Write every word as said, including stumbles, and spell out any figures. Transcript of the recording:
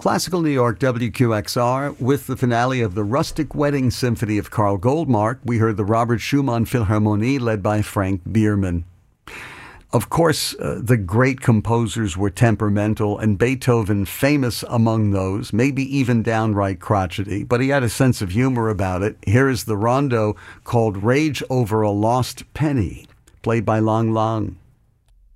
Classical New York, W Q X R, with the finale of the Rustic Wedding Symphony of Carl Goldmark. We heard the Robert Schumann Philharmonie led by Frank Bierman. Of course, uh, the great composers were temperamental, and Beethoven famous among those, maybe even downright crotchety, but he had a sense of humor about it. Here is the rondo called Rage Over a Lost Penny, played by Lang Lang.